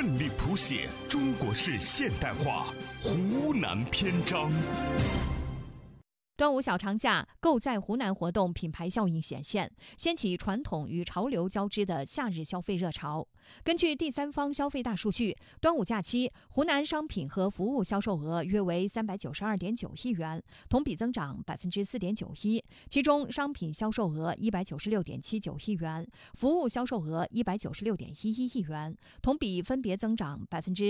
奋力谱写中国式现代化湖南篇章。 端午小长假，购在湖南活动品牌效应显现，掀起传统与潮流交织的夏日消费热潮。根据第三方消费大数据，端午假期湖南商品和服务销售额约为392.9亿元，同比增长4.91%，其中商品销售额196.79亿元，服务销售额196.11亿元，同比分别增长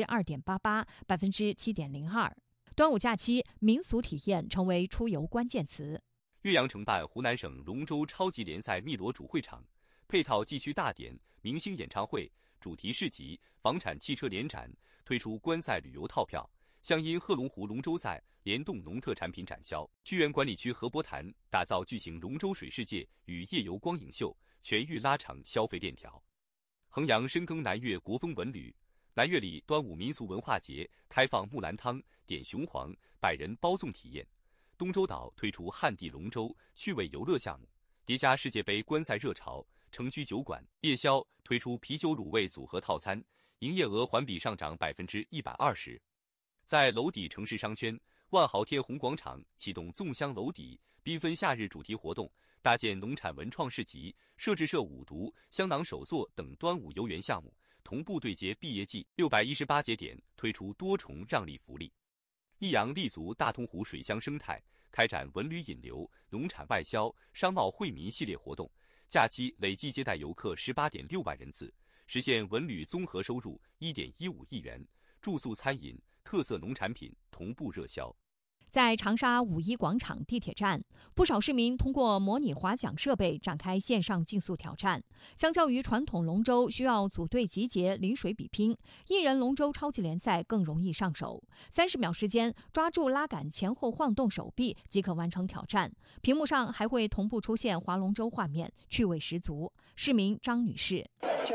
2.88%、7.02%。端午假期，民俗体验成为出游关键词。 岳阳承办湖南省龙舟超级联赛汨罗主会场，配套祭区大典、明星演唱会、主题市集、房产汽车联展，推出观赛旅游套票。湘阴贺龙湖龙舟赛联动农特产品展销。屈原管理区河泊潭打造巨型龙舟水世界与夜游光影秀，全域拉长消费链条。衡阳深耕南岳国风文旅。南岳里端午民俗文化节开放木兰汤、点雄黄、百人包粽体验。东洲岛推出旱地龙舟趣味游乐项目，叠加世界杯观赛热潮。城区酒馆夜宵推出啤酒卤味组合套餐，营业额环比上涨120%。在娄底城市商圈，万豪天虹广场启动粽香娄底缤纷夏日主题活动，搭建农产文创市集，设置五毒、香囊手作等端午游园项目。同步对接毕业季618节点，推出多重让利福利。益阳立足大通湖水乡生态，开展文旅引流、农产外销、商贸惠民系列活动，假期累计接待游客18.6万人次，实现文旅综合收入1.15亿元，住宿餐饮、特色农产品同步热销。 在长沙五一广场地铁站，不少市民通过模拟划桨设备展开线上竞速挑战。相较于传统龙舟需要组队集结临水比拼，一人龙舟超级联赛更容易上手。30秒时间，抓住拉杆前后晃动手臂即可完成挑战。屏幕上还会同步出现划龙舟画面，趣味十足。市民张女士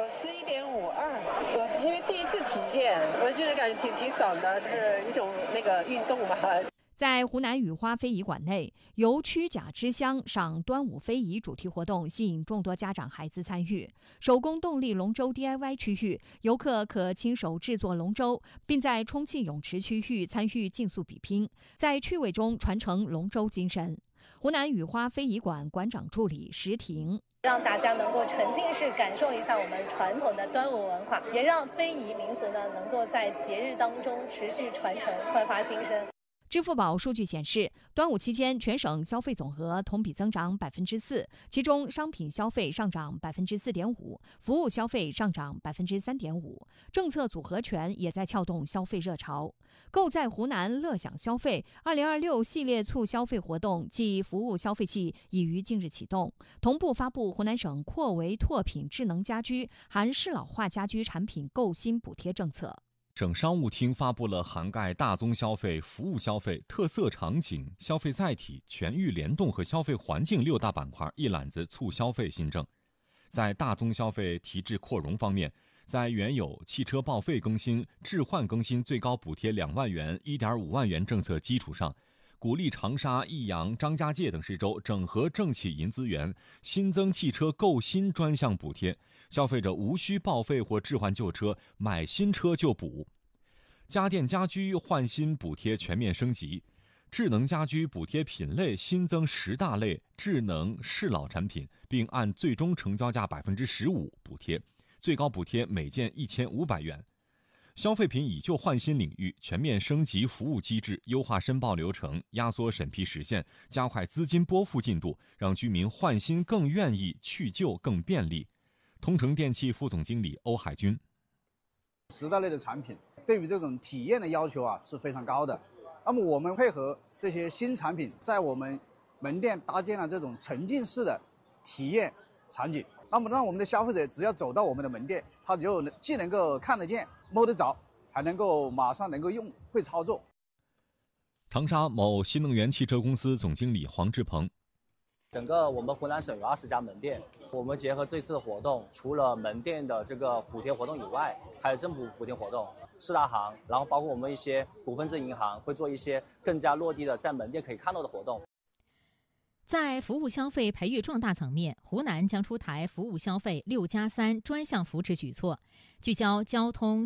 ：91.52，因为第一次体验，我就是感觉挺爽的，就是一种运动嘛。 在湖南雨花非遗馆内，由曲甲支香赏端午非遗主题活动吸引众多家长孩子参与。手工动力龙舟 DIY 区域，游客可亲手制作龙舟，并在充气泳池区域参与竞速比拼，在趣味中传承龙舟精神。湖南雨花非遗馆馆长助理石婷： 让大家能够沉浸式感受一下我们传统的端午文化，也让非遗民俗能够在节日当中持续传承，焕发新生。 支付宝数据显示，端午期间全省消费总额同比增长4%，其中商品消费上涨4.5%，服务消费上涨3.5%。政策组合拳也在撬动消费热潮。购在湖南乐享消费2026系列促消费活动暨服务消费季已于近日启动，同步发布湖南省扩围拓品智能家居含适老化家居产品购新补贴政策。 省商务厅发布了涵盖大宗消费、服务消费、特色场景、消费载体、全域联动和消费环境6大板块一揽子促消费新政。在大宗消费提质扩容方面，在原有汽车报废更新、置换更新最高补贴2万元、1.5万元政策基础上，鼓励长沙、益阳、张家界等市州整合政企银资源，新增汽车购新专项补贴，消费者无需报废或置换旧车，买新车就补。家电家居换新补贴全面升级，智能家居补贴品类新增10大类智能适老产品，并按最终成交价15%补贴，最高补贴每件1500元。消费品以旧换新领域全面升级服务机制，优化申报流程，压缩审批时限，加快资金拨付进度，让居民换新更愿意，去旧更便利。通城电器副总经理欧海军 10大类的产品对于这种体验的要求是非常高的。那么我们配合这些新产品，在我们门店搭建了这种沉浸式的体验场景，那么让我们的消费者只要走到我们的门店，他就既能够看得见、摸得着，还能够马上能够用会操作。 长沙某新能源汽车公司总经理黄志鹏： 整个我们湖南省有20家门店，我们结合这次活动，除了门店的这个补贴活动以外，还有政府补贴活动、4大行，然后包括我们一些股份制银行会做一些更加落地的在门店可以看到的活动。 在服务消费培育壮大层面，湖南将出台服务消费6+3专项扶持举措，聚焦交通